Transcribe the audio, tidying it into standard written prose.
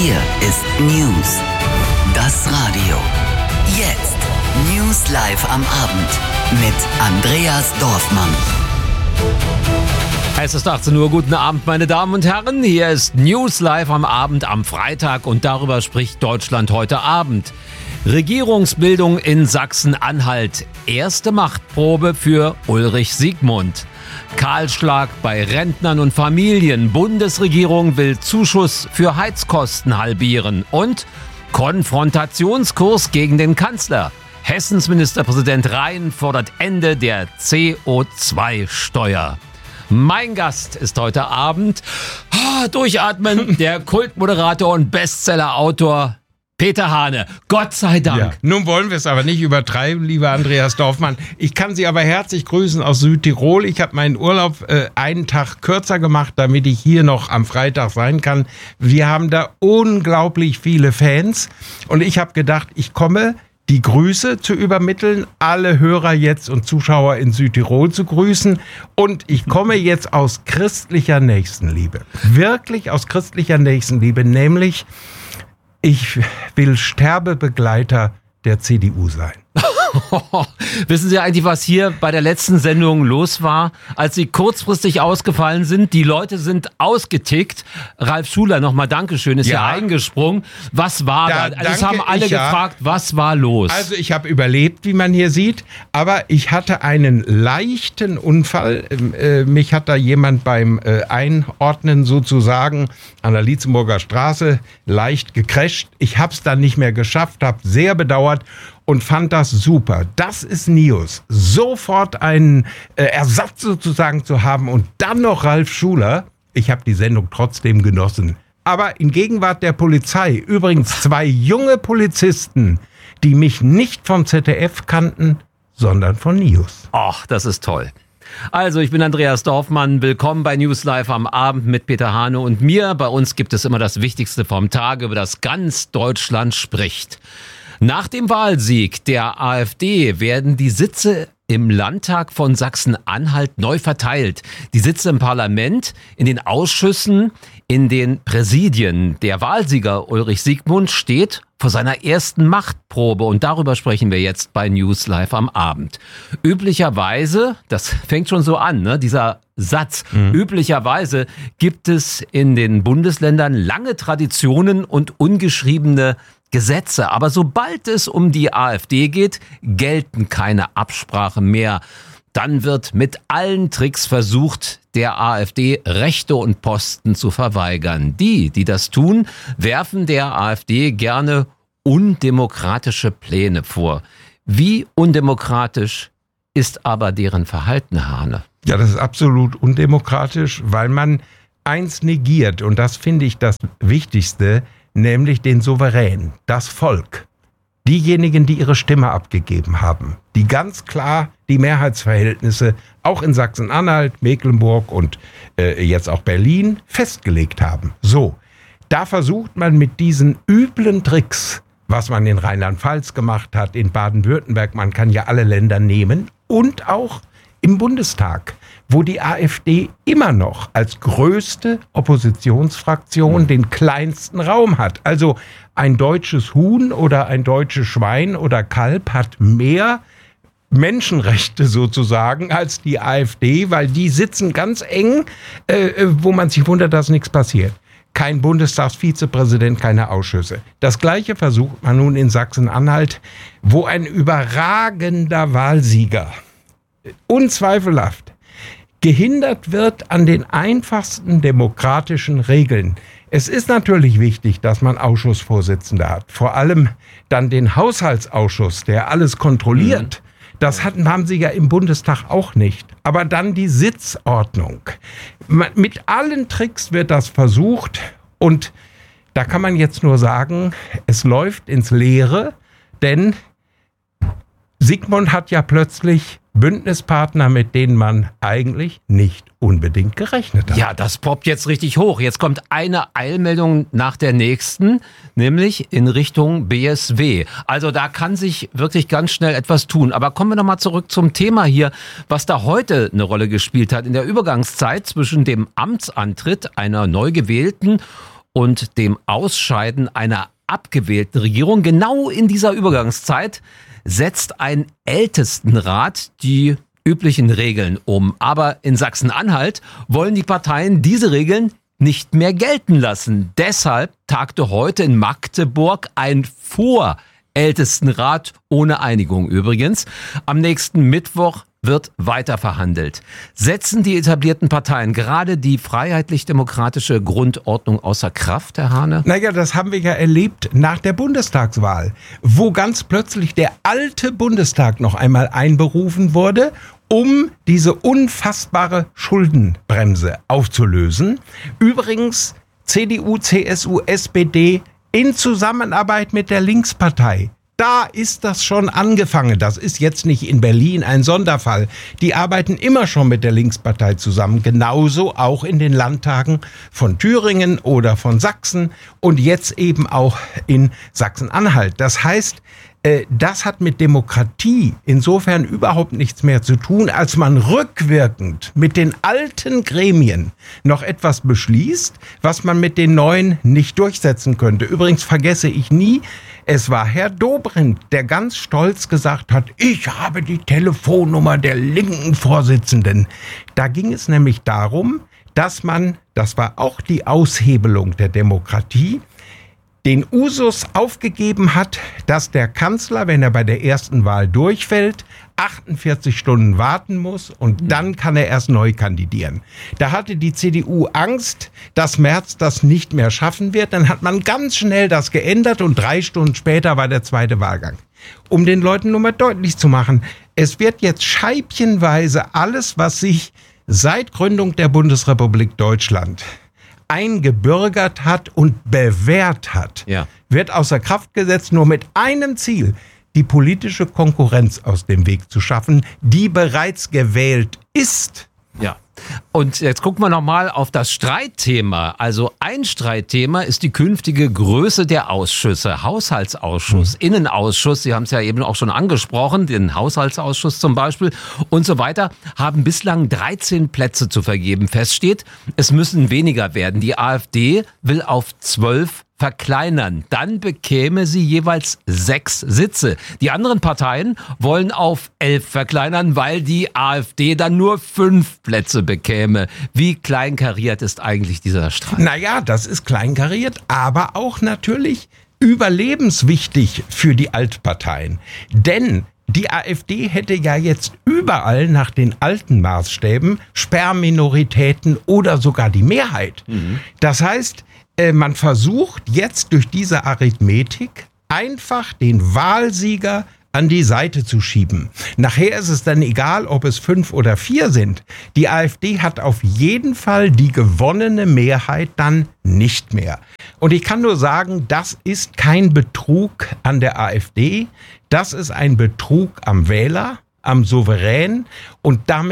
Hier ist News. Das Radio. Jetzt. News live am Abend. Mit Andreas Dorfmann. Es ist 18 Uhr. Guten Abend, meine Damen und Herren. Hier ist News live am Abend am Freitag und darüber spricht Deutschland heute Abend. Regierungsbildung in Sachsen-Anhalt. Erste Machtprobe für Ulrich Siegmund. Kahlschlag bei Rentnern und Familien. Bundesregierung will Zuschuss für Heizkosten halbieren. Und Konfrontationskurs gegen den Kanzler. Hessens Ministerpräsident Rhein fordert Ende der CO2-Steuer. Mein Gast ist heute Abend, durchatmen, der Kultmoderator und Bestsellerautor Peter Hane. Gott sei Dank. Ja, nun wollen wir es aber nicht übertreiben, lieber Andreas Dorfmann. Ich kann Sie aber herzlich grüßen aus Südtirol. Ich habe meinen Urlaub einen Tag kürzer gemacht, damit ich hier noch am Freitag sein kann. Wir haben da unglaublich viele Fans und ich habe gedacht, ich komme, die Grüße zu übermitteln, alle Hörer jetzt und Zuschauer in Südtirol zu grüßen. Und ich komme jetzt aus christlicher Nächstenliebe. Wirklich aus christlicher Nächstenliebe, nämlich ich will Sterbebegleiter der CDU sein. Wissen Sie eigentlich, was hier bei der letzten Sendung los war, als Sie kurzfristig ausgefallen sind? Die Leute sind ausgetickt. Ralf Schuler, nochmal Dankeschön, ist ja eingesprungen. Was war da? Also es haben alle gefragt, was war los? Also ich habe überlebt, wie man hier sieht, aber ich hatte einen leichten Unfall. Mich hat da jemand beim Einordnen sozusagen an der Lietzenburger Straße leicht gecrasht. Ich habe es dann nicht mehr geschafft, habe sehr bedauert und fand das super. Das ist News. Sofort einen Ersatz sozusagen zu haben und dann noch Ralf Schuler. Ich habe die Sendung trotzdem genossen. Aber in Gegenwart der Polizei, übrigens 2 junge Polizisten, die mich nicht vom ZDF kannten, sondern von News. Ach, das ist toll. Also, ich bin Andreas Dorfmann. Willkommen bei News Live am Abend mit Peter Hane und mir. Bei uns gibt es immer das Wichtigste vom Tag, über das ganz Deutschland spricht. Nach dem Wahlsieg der AfD werden die Sitze im Landtag von Sachsen-Anhalt neu verteilt. Die Sitze im Parlament, in den Ausschüssen, in den Präsidien. Der Wahlsieger Ulrich Siegmund steht vor seiner ersten Machtprobe und darüber sprechen wir jetzt bei News Live am Abend. Üblicherweise, das fängt schon so an, ne, dieser Satz, üblicherweise gibt es in den Bundesländern lange Traditionen und ungeschriebene Gesetze. Aber sobald es um die AfD geht, gelten keine Absprachen mehr. Dann wird mit allen Tricks versucht, der AfD Rechte und Posten zu verweigern. Die das tun, werfen der AfD gerne undemokratische Pläne vor. Wie undemokratisch ist aber deren Verhalten, Hane? Ja, das ist absolut undemokratisch, weil man eins negiert. Und das finde ich das Wichtigste, nämlich den Souverän, das Volk. Diejenigen, die ihre Stimme abgegeben haben, die ganz klar die Mehrheitsverhältnisse auch in Sachsen-Anhalt, Mecklenburg und jetzt auch Berlin festgelegt haben. So, da versucht man mit diesen üblen Tricks, was man in Rheinland-Pfalz gemacht hat, in Baden-Württemberg, man kann ja alle Länder nehmen und auch im Bundestag, wo die AfD immer noch als größte Oppositionsfraktion den kleinsten Raum hat. Also ein deutsches Huhn oder ein deutsches Schwein oder Kalb hat mehr Menschenrechte sozusagen als die AfD, weil die sitzen ganz eng, wo man sich wundert, dass nichts passiert. Kein Bundestagsvizepräsident, keine Ausschüsse. Das Gleiche versucht man nun in Sachsen-Anhalt, wo ein überragender Wahlsieger unzweifelhaft gehindert wird an den einfachsten demokratischen Regeln. Es ist natürlich wichtig, dass man Ausschussvorsitzende hat. Vor allem dann den Haushaltsausschuss, der alles kontrolliert. Das haben sie ja im Bundestag auch nicht. Aber dann die Sitzordnung. Mit allen Tricks wird das versucht. Und da kann man jetzt nur sagen, es läuft ins Leere. Denn Siegmund hat ja plötzlich Bündnispartner, mit denen man eigentlich nicht unbedingt gerechnet hat. Ja, das poppt jetzt richtig hoch. Jetzt kommt eine Eilmeldung nach der nächsten, nämlich in Richtung BSW. Also da kann sich wirklich ganz schnell etwas tun. Aber kommen wir nochmal zurück zum Thema hier, was da heute eine Rolle gespielt hat. In der Übergangszeit zwischen dem Amtsantritt einer neu gewählten und dem Ausscheiden einer abgewählten Regierung. Genau in dieser Übergangszeit setzt ein Ältestenrat die üblichen Regeln um. Aber in Sachsen-Anhalt wollen die Parteien diese Regeln nicht mehr gelten lassen. Deshalb tagte heute in Magdeburg ein Vorältestenrat ohne Einigung übrigens. Am nächsten Mittwoch wird weiter verhandelt. Setzen die etablierten Parteien gerade die freiheitlich-demokratische Grundordnung außer Kraft, Herr Hahne? Naja, das haben wir ja erlebt nach der Bundestagswahl, wo ganz plötzlich der alte Bundestag noch einmal einberufen wurde, um diese unfassbare Schuldenbremse aufzulösen. Übrigens CDU, CSU, SPD in Zusammenarbeit mit der Linkspartei. Da ist das schon angefangen. Das ist jetzt nicht in Berlin ein Sonderfall. Die arbeiten immer schon mit der Linkspartei zusammen. Genauso auch in den Landtagen von Thüringen oder von Sachsen und jetzt eben auch in Sachsen-Anhalt. Das heißt, das hat mit Demokratie insofern überhaupt nichts mehr zu tun, als man rückwirkend mit den alten Gremien noch etwas beschließt, was man mit den neuen nicht durchsetzen könnte. Übrigens vergesse ich nie, es war Herr Dobrindt, der ganz stolz gesagt hat, ich habe die Telefonnummer der linken Vorsitzenden. Da ging es nämlich darum, dass man, das war auch die Aushebelung der Demokratie, den Usus aufgegeben hat, dass der Kanzler, wenn er bei der ersten Wahl durchfällt, 48 Stunden warten muss und dann kann er erst neu kandidieren. Da hatte die CDU Angst, dass Merz das nicht mehr schaffen wird. Dann hat man ganz schnell das geändert und 3 Stunden später war der zweite Wahlgang. Um den Leuten nur mal deutlich zu machen, es wird jetzt scheibchenweise alles, was sich seit Gründung der Bundesrepublik Deutschland eingebürgert hat und bewährt hat, wird außer Kraft gesetzt, nur mit einem Ziel, die politische Konkurrenz aus dem Weg zu schaffen, die bereits gewählt ist. Ja. Und jetzt gucken wir nochmal auf das Streitthema. Also ein Streitthema ist die künftige Größe der Ausschüsse. Haushaltsausschuss, Innenausschuss, Sie haben es ja eben auch schon angesprochen, den Haushaltsausschuss zum Beispiel und so weiter, haben bislang 13 Plätze zu vergeben. Fest steht, es müssen weniger werden. Die AfD will auf 12 verkleinern. Dann bekäme sie jeweils 6 Sitze. Die anderen Parteien wollen auf 11 verkleinern, weil die AfD dann nur 5 Plätze bekäme. Wie kleinkariert ist eigentlich dieser Streit? Naja, das ist kleinkariert, aber auch natürlich überlebenswichtig für die Altparteien. Denn die AfD hätte ja jetzt überall nach den alten Maßstäben Sperrminoritäten oder sogar die Mehrheit. Das heißt, man versucht jetzt durch diese Arithmetik einfach den Wahlsieger an die Seite zu schieben. Nachher ist es dann egal, ob es 5 oder 4 sind. Die AfD hat auf jeden Fall die gewonnene Mehrheit dann nicht mehr. Und ich kann nur sagen, das ist kein Betrug an der AfD. Das ist ein Betrug am Wähler, am Souverän und damit